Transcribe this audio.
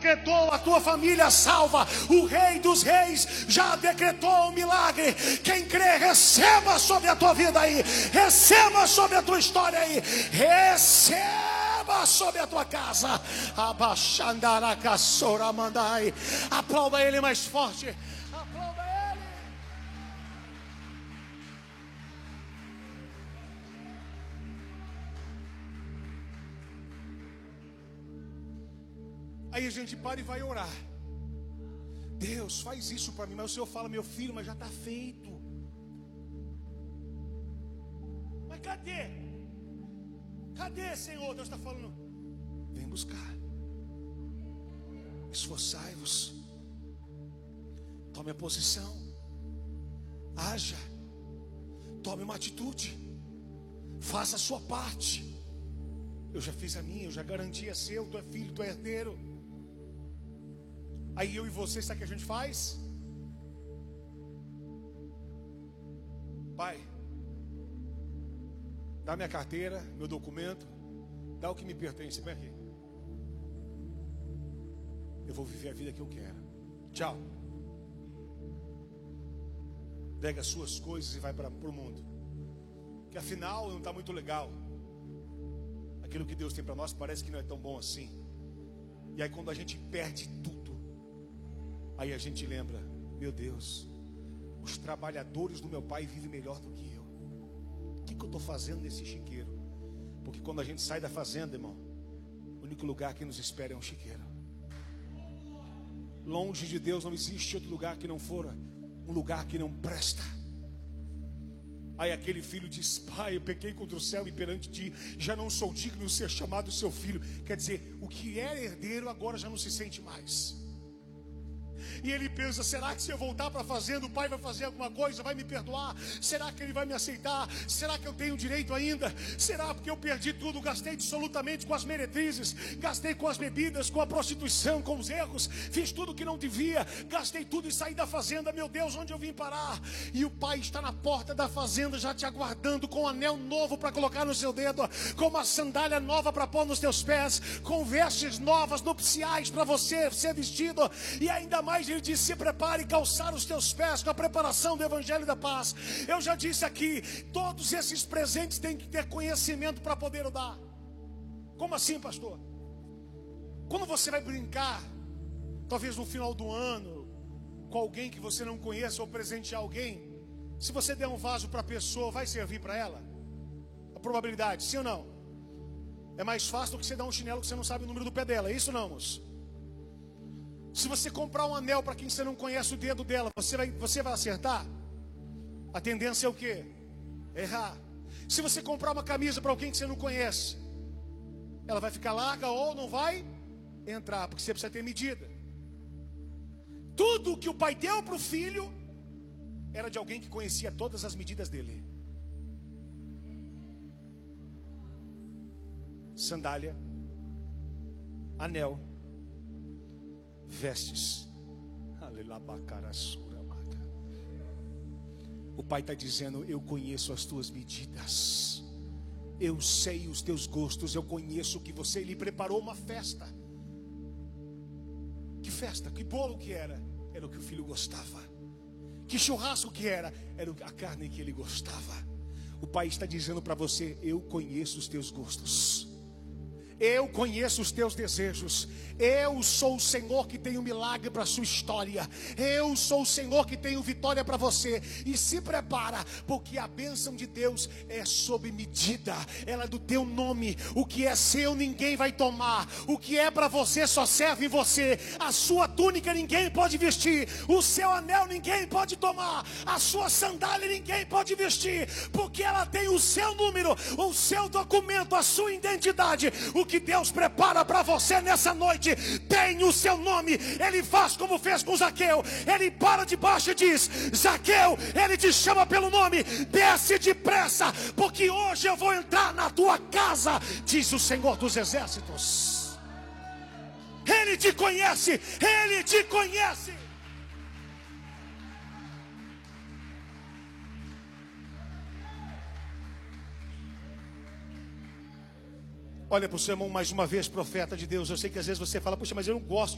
decretou a tua família salva. O Rei dos Reis já decretou um milagre. Quem crê, receba sobre a tua vida aí, receba sobre a tua história aí, receba sobre a tua casa. Aplauda Ele mais forte. Aplauda Ele. Aí a gente para e vai orar. Deus, faz isso para mim. Mas o Senhor fala, meu filho, mas já está feito. Mas cadê? Cadê, Senhor? Deus está falando, vem buscar. Esforçai-vos. Tome a posição. Haja. Tome uma atitude. Faça a sua parte. Eu já fiz a minha, eu já garanti a seu. Tu é filho, tu é herdeiro. Aí eu e você, sabe o que a gente faz? Pai, dá minha carteira, meu documento, dá o que me pertence. Vem aqui. Eu vou viver a vida que eu quero. Tchau. Pega as suas coisas e vai para o mundo. Que afinal não está muito legal. Aquilo que Deus tem para nós parece que não é tão bom assim. E aí quando a gente perde tudo, aí a gente lembra, meu Deus, os trabalhadores do meu pai vivem melhor do que eu. O que eu estou fazendo nesse chiqueiro? Porque quando a gente sai da fazenda, irmão, o único lugar que nos espera é um chiqueiro. Longe de Deus não existe outro lugar que não fora um lugar que não presta. Aí aquele filho diz, pai, eu pequei contra o céu e perante ti, já não sou digno de ser chamado seu filho. Quer dizer, o que era herdeiro agora já não se sente mais. E ele pensa, será que se eu voltar para a fazenda, o pai vai fazer alguma coisa, vai me perdoar? Será que ele vai me aceitar? Será que eu tenho direito ainda? Será porque eu perdi tudo, gastei absolutamente com as meretrizes, gastei com as bebidas, com a prostituição, com os erros, fiz tudo que não devia, gastei tudo e saí da fazenda, meu Deus, onde eu vim parar? E o pai está na porta da fazenda já te aguardando, com um anel novo para colocar no seu dedo, com uma sandália nova para pôr nos teus pés, com vestes novas, nupciais para você ser vestido, e ainda mais ele diz, se prepare e calçar os teus pés com a preparação do Evangelho da Paz. Eu já disse aqui, todos esses presentes têm que ter conhecimento para poder dar. Como assim, pastor? Quando você vai brincar, talvez no final do ano, com alguém que você não conheça ou presentear alguém, se você der um vaso para a pessoa, vai servir para ela? A probabilidade, sim ou não? É mais fácil do que você dar um chinelo que você não sabe o número do pé dela, é isso ou não, moço? Se você comprar um anel para quem você não conhece o dedo dela, você vai acertar? A tendência é o quê? Errar. Se você comprar uma camisa para alguém que você não conhece, ela vai ficar larga ou não vai entrar, porque você precisa ter medida. Tudo que o pai deu para o filho era de alguém que conhecia todas as medidas dele. Sandália, anel, vestes. O pai está dizendo, eu conheço as tuas medidas, eu sei os teus gostos, eu conheço que você lhe preparou uma festa. Que festa, que bolo que era? Era o que o filho gostava. Que churrasco que era? Era a carne que ele gostava. O pai está dizendo para você, eu conheço os teus gostos, eu conheço os teus desejos. Eu sou o Senhor que tem um milagre para a sua história. Eu sou o Senhor que tem vitória para você. E se prepara, porque a bênção de Deus é sob medida. Ela é do teu nome. O que é seu ninguém vai tomar. O que é para você só serve em você. A sua túnica ninguém pode vestir. O seu anel ninguém pode tomar. A sua sandália ninguém pode vestir. Porque ela tem o seu número, o seu documento, a sua identidade. O que Deus prepara para você nessa noite tem o seu nome. Ele faz como fez com Zaqueu. Ele para debaixo e diz, Zaqueu, ele te chama pelo nome, desce depressa, porque hoje eu vou entrar na tua casa, diz o Senhor dos Exércitos. Ele te conhece, ele te conhece. Olha para o seu irmão mais uma vez, profeta de Deus. Eu sei que às vezes você fala, puxa, mas eu não gosto